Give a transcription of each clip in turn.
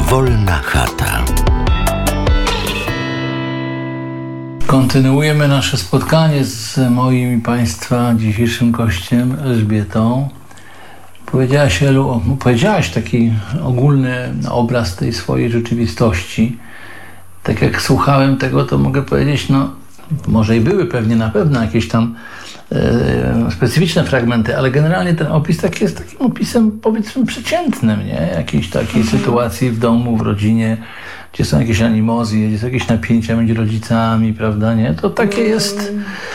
Wolna chata. Kontynuujemy nasze spotkanie z moim i Państwa dzisiejszym gościem, Elżbietą. Powiedziałaś, Elu, powiedziałaś taki ogólny obraz tej swojej rzeczywistości. Tak jak słuchałem tego, to mogę powiedzieć, może i były pewnie na pewno jakieś tam specyficzne fragmenty, ale generalnie ten opis jest takim opisem, powiedzmy, przeciętnym, nie? Jakiejś takiej sytuacji w domu, w rodzinie, gdzie są jakieś animozje, gdzie są jakieś napięcia między rodzicami, prawda, nie? To takie jest...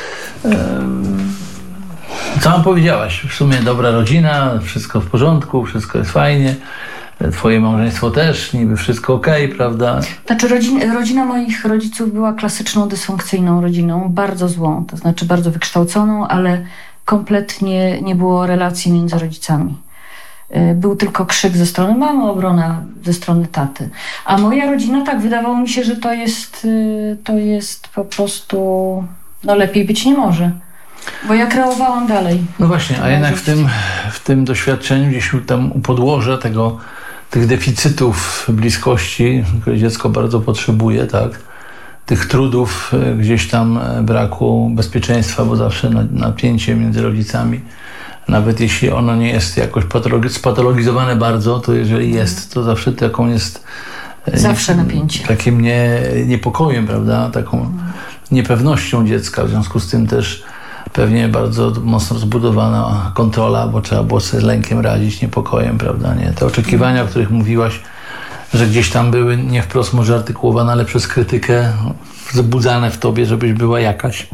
Co wam powiedziałaś? W sumie dobra rodzina, wszystko w porządku, wszystko jest fajnie. Twoje małżeństwo też, niby wszystko okej, prawda? Znaczy rodzina moich rodziców była klasyczną, dysfunkcyjną rodziną, bardzo złą, to znaczy bardzo wykształconą, ale kompletnie nie było relacji między rodzicami. Był tylko krzyk ze strony mamy, obrona ze strony taty. A moja rodzina, tak, wydawało mi się, że to jest po prostu, lepiej być nie może. Bo ja kreowałam dalej. No właśnie, a jednak w tym doświadczeniu gdzieś tam u podłoża tych deficytów bliskości, które dziecko bardzo potrzebuje, tak? Tych trudów, gdzieś tam braku bezpieczeństwa, bo zawsze napięcie między rodzicami, nawet jeśli ono nie jest jakoś spatologizowane bardzo, to jeżeli jest, to zawsze taką jest... Zawsze napięcie. Takim niepokojem, prawda? Taką niepewnością dziecka. W związku z tym też pewnie bardzo mocno zbudowana kontrola, bo trzeba było sobie z lękiem radzić, niepokojem, prawda? Nie? Te oczekiwania, o których mówiłaś, że gdzieś tam były nie wprost może artykułowane, ale przez krytykę wzbudzane w tobie, żebyś była jakaś.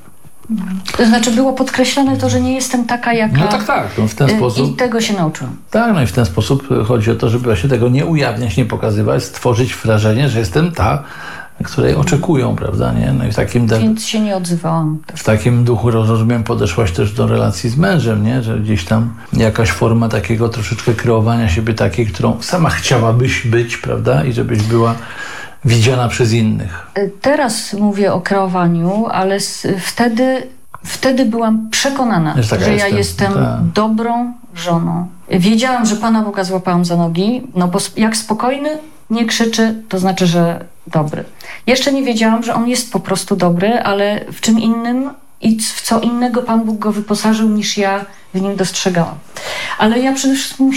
To znaczy było podkreślone to, że nie jestem taka, jaka... No tak, w ten sposób... I tego się nauczyłam. Tak, i w ten sposób chodzi o to, żeby właśnie tego nie ujawniać, nie pokazywać, stworzyć wrażenie, że jestem ta, której oczekują, prawda, nie? No i Więc się nie odzywałam. W takim duchu, rozumiem, podeszłaś też do relacji z mężem, nie? Że gdzieś tam jakaś forma takiego troszeczkę kreowania siebie takiej, którą sama chciałabyś być, prawda? I żebyś była widziana przez innych. Teraz mówię o kreowaniu, ale wtedy byłam przekonana, że ja jestem dobrą żoną. Wiedziałam, że Pana Boga złapałam za nogi, bo jak spokojny, nie krzyczy, to znaczy, że dobry. Jeszcze nie wiedziałam, że on jest po prostu dobry, ale w czym innym i w co innego Pan Bóg go wyposażył, niż ja w nim dostrzegałam. Ale ja przede wszystkim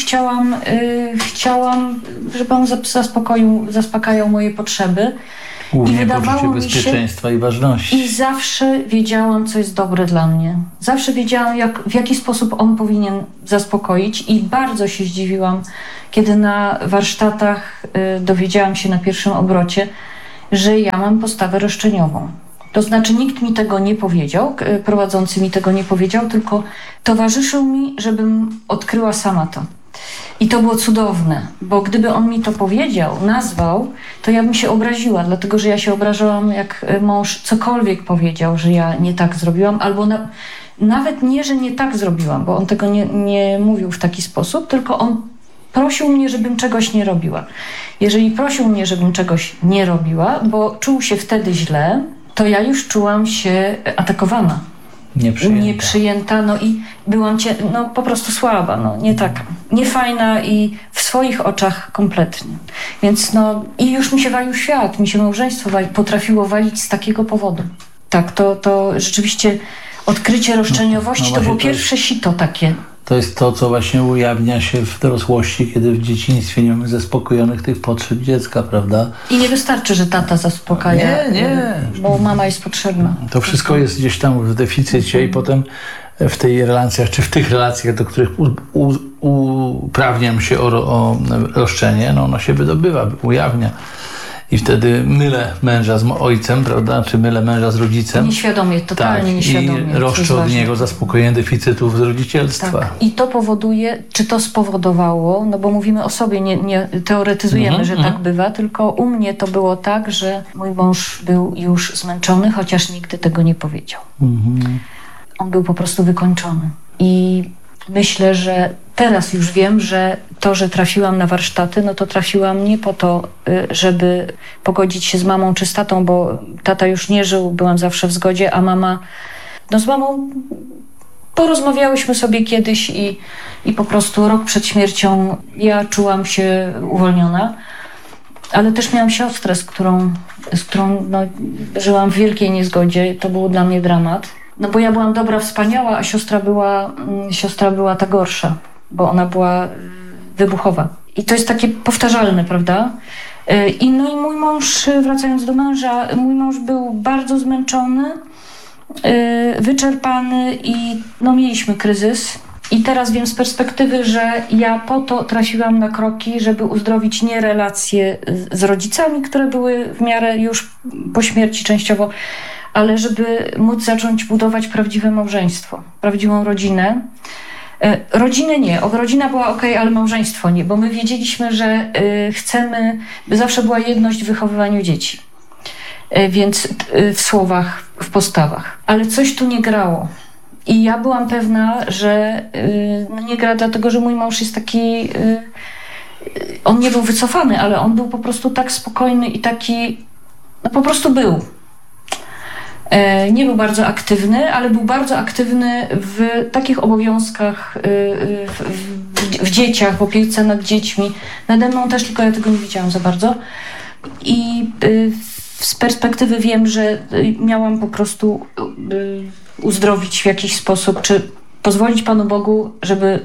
chciałam, żeby on zaspokajał moje potrzeby. Głównie poczucie bezpieczeństwa i ważności. I zawsze wiedziałam, co jest dobre dla mnie. Zawsze wiedziałam, w jaki sposób on powinien zaspokoić i bardzo się zdziwiłam, kiedy na warsztatach dowiedziałam się na pierwszym obrocie, że ja mam postawę roszczeniową. To znaczy nikt mi tego nie powiedział, prowadzący mi tego nie powiedział, tylko towarzyszył mi, żebym odkryła sama to. I to było cudowne, bo gdyby on mi to powiedział, nazwał, to ja bym się obraziła, dlatego że ja się obrażałam, jak mąż cokolwiek powiedział, że ja nie tak zrobiłam, albo nawet nie, że nie tak zrobiłam, bo on tego nie mówił w taki sposób, tylko on prosił mnie, żebym czegoś nie robiła. Jeżeli prosił mnie, żebym czegoś nie robiła, bo czuł się wtedy źle, to ja już czułam się atakowana. Nieprzyjęta, i byłam po prostu słaba, nie taka, niefajna i w swoich oczach kompletnie. Więc i już mi się walił świat, mi się małżeństwo potrafiło walić z takiego powodu. Tak, to rzeczywiście odkrycie roszczeniowości to było pierwsze sito takie. To jest to, co właśnie ujawnia się w dorosłości, kiedy w dzieciństwie nie mamy zaspokojonych tych potrzeb dziecka, prawda? I nie wystarczy, że tata zaspokaja, nie. Bo mama jest potrzebna. To wszystko jest gdzieś tam w deficycie i potem w tych relacjach, do których uprawniam się o roszczenie, ono się wydobywa, ujawnia. I wtedy mylę męża z ojcem, prawda? Czy mylę męża z rodzicem. Nieświadomie, totalnie nieświadomie. I roszczę od niego zaspokojenie deficytów z rodzicielstwa. Tak. I to powoduje, czy to spowodowało, bo mówimy o sobie, nie teoretyzujemy, że tak bywa, tylko u mnie to było tak, że mój mąż był już zmęczony, chociaż nigdy tego nie powiedział. On był po prostu wykończony. I myślę, że teraz już wiem, że to, że trafiłam na warsztaty, to trafiłam nie po to, żeby pogodzić się z mamą czy z tatą, bo tata już nie żył, byłam zawsze w zgodzie, a mama, z mamą porozmawiałyśmy sobie kiedyś i po prostu rok przed śmiercią ja czułam się uwolniona. ale też miałam siostrę, z którą no, żyłam w wielkiej niezgodzie. To był dla mnie dramat. No bo ja byłam dobra, wspaniała, a siostra była ta gorsza, bo ona była wybuchowa. I to jest takie powtarzalne, prawda? I mój mąż, wracając do męża, mój mąż był bardzo zmęczony, wyczerpany i no, mieliśmy kryzys. I teraz wiem z perspektywy, że ja po to trafiłam na kroki, żeby uzdrowić nie relacje z rodzicami, które były w miarę już po śmierci częściowo, ale żeby móc zacząć budować prawdziwe małżeństwo, prawdziwą rodzinę. Rodzinę nie, rodzina była okej, ale małżeństwo nie, bo my wiedzieliśmy, że chcemy, by zawsze była jedność w wychowywaniu dzieci. Więc w słowach, w postawach. Ale coś tu nie grało. I ja byłam pewna, że nie gra dlatego, że mój mąż jest taki... On nie był wycofany, ale on był po prostu tak spokojny i taki... No po prostu był. Nie był bardzo aktywny, ale był bardzo aktywny w takich obowiązkach, w dzieciach, w opiece nad dziećmi. Nade mną też, tylko ja tego nie widziałam za bardzo. I z perspektywy wiem, że miałam po prostu uzdrowić w jakiś sposób, czy pozwolić Panu Bogu, żeby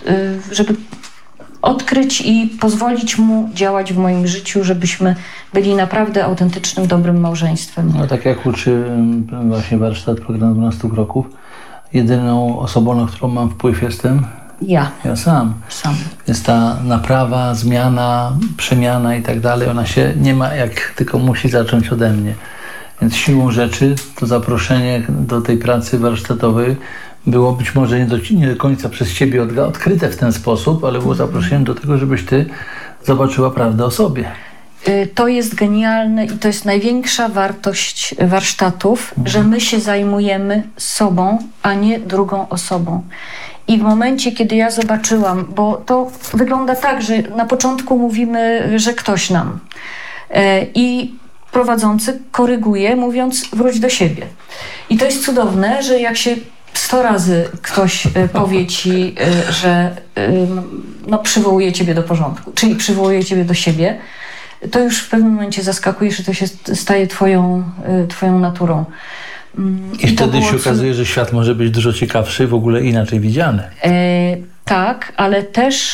odkryć i pozwolić Mu działać w moim życiu, żebyśmy byli naprawdę autentycznym, dobrym małżeństwem. No tak jak uczy właśnie warsztat program 12 kroków, jedyną osobą, na którą mam wpływ jestem ja sam. Więc ta naprawa, zmiana, przemiana i tak dalej, ona się nie ma jak, tylko musi zacząć ode mnie. Więc siłą rzeczy to zaproszenie do tej pracy warsztatowej było być może nie do końca przez Ciebie odkryte w ten sposób, ale było zaproszeniem do tego, żebyś Ty zobaczyła prawdę o sobie. To jest genialne i to jest największa wartość warsztatów, że my się zajmujemy sobą, a nie drugą osobą. I w momencie, kiedy ja zobaczyłam, bo to wygląda tak, że na początku mówimy, że ktoś nam i prowadzący koryguje, mówiąc wróć do siebie. I to jest cudowne, że jak się 100 razy ktoś powie ci, że no, przywołuje ciebie do porządku, czyli przywołuje ciebie do siebie, to już w pewnym momencie zaskakujesz i to się staje twoją naturą. I wtedy się okazuje, że świat może być dużo ciekawszy, w ogóle inaczej widziany. Tak, ale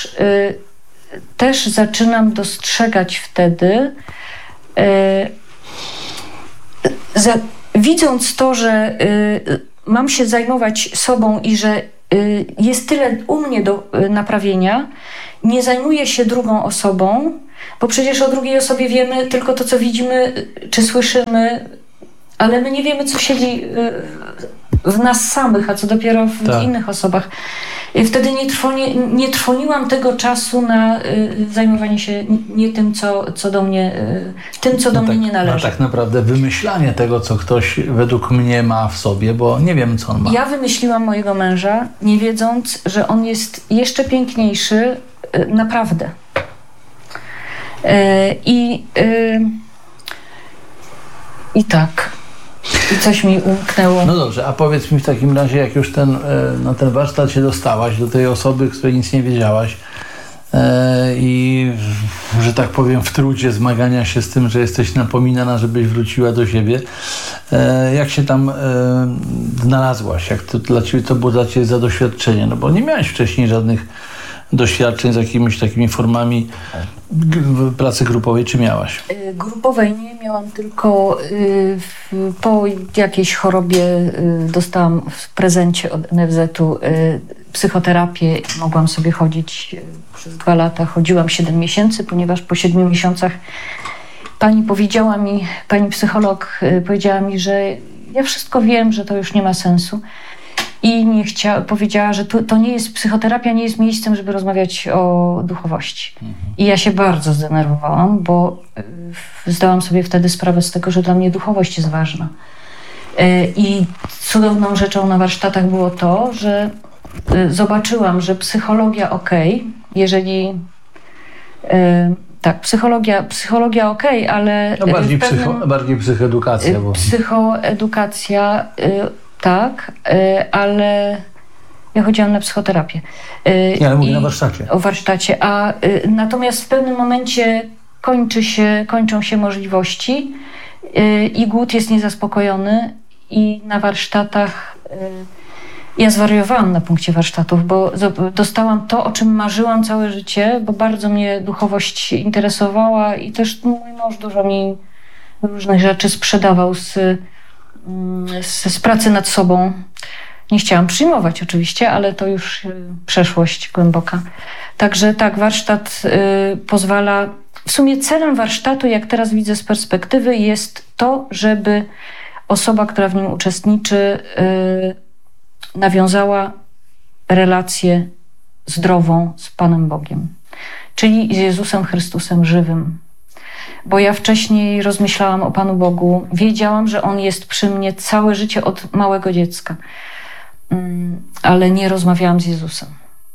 też zaczynam dostrzegać wtedy, widząc to, że mam się zajmować sobą i że jest tyle u mnie do naprawienia, nie zajmuję się drugą osobą, bo przecież o drugiej osobie wiemy tylko to, co widzimy czy słyszymy, ale my nie wiemy, co siedzi w nas samych, a co dopiero w innych osobach. Wtedy nie trwoniłam tego czasu na zajmowanie się nie tym, co do mnie, tym, co do mnie nie należy. Tak naprawdę wymyślanie tego, co ktoś według mnie ma w sobie, bo nie wiem, co on ma. Ja wymyśliłam mojego męża, nie wiedząc, że on jest jeszcze piękniejszy naprawdę. I tak. I coś mi umknęło. No dobrze, a powiedz mi w takim razie, jak już na ten warsztat się dostałaś, do tej osoby, której nic nie wiedziałaś i, że tak powiem, w trudzie zmagania się z tym, że jesteś napominana, żebyś wróciła do siebie, jak się tam znalazłaś? Jak to było dla Ciebie za doświadczenie? No bo nie miałaś wcześniej żadnych doświadczeń z jakimiś takimi formami pracy grupowej, czy miałaś? Grupowej nie miałam, tylko po jakiejś chorobie dostałam w prezencie od NFZ-u psychoterapię. Mogłam sobie chodzić przez 2 lata. Chodziłam 7 miesięcy, ponieważ po 7 miesiącach pani psycholog powiedziała mi, że ja wszystko wiem, że to już nie ma sensu. I powiedziała, że to nie jest, psychoterapia nie jest miejscem, żeby rozmawiać o duchowości. I ja się bardzo zdenerwowałam, bo zdałam sobie wtedy sprawę z tego, że dla mnie duchowość jest ważna. I cudowną rzeczą na warsztatach było to, że zobaczyłam, że psychologia jeżeli... Tak, psychologia ale... No bardziej psychoedukacja. Psychoedukacja... Tak, ale ja chodziłam na psychoterapię. Ale mówię na warsztacie. O warsztacie. Natomiast w pewnym momencie kończą się możliwości i głód jest niezaspokojony i na warsztatach ja zwariowałam na punkcie warsztatów, bo dostałam to, o czym marzyłam całe życie, bo bardzo mnie duchowość interesowała i też mój mąż dużo mi różnych rzeczy sprzedawał z pracy nad sobą. Nie chciałam przyjmować oczywiście, ale to już przeszłość głęboka. Także tak, warsztat pozwala... W sumie celem warsztatu, jak teraz widzę z perspektywy, jest to, żeby osoba, która w nim uczestniczy, nawiązała relację zdrową z Panem Bogiem, czyli z Jezusem Chrystusem żywym. Bo ja wcześniej rozmyślałam o Panu Bogu, wiedziałam, że On jest przy mnie całe życie od małego dziecka, ale nie rozmawiałam z Jezusem.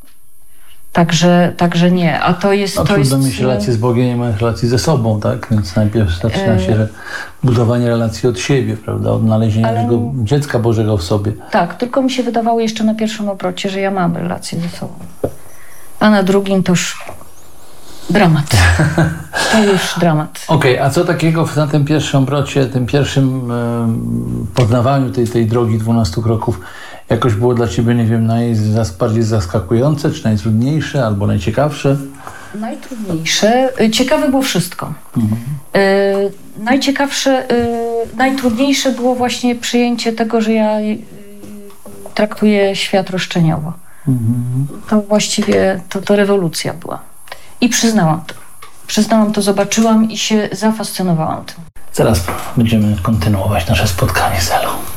Także nie, a to jest... No, trudno mieć relację z Bogiem, nie mając relacji ze sobą, tak? Więc najpierw zaczyna się budowanie relacji od siebie, prawda? Odnalezienie tego dziecka Bożego w sobie. Tak, tylko mi się wydawało jeszcze na pierwszym obrocie, że ja mam relację ze sobą. A na drugim to już dramat. To już dramat. Okej, a co takiego na tym pierwszym obrocie, tym pierwszym poznawaniu tej drogi 12 kroków jakoś było dla ciebie, nie wiem, bardziej zaskakujące, czy najtrudniejsze, albo najciekawsze? Najtrudniejsze. Ciekawe było wszystko. Najciekawsze, najtrudniejsze było właśnie przyjęcie tego, że ja traktuję świat roszczeniowo. To właściwie to rewolucja była. I przyznałam to, zobaczyłam i się zafascynowałam tym. Zaraz będziemy kontynuować nasze spotkanie z Elą.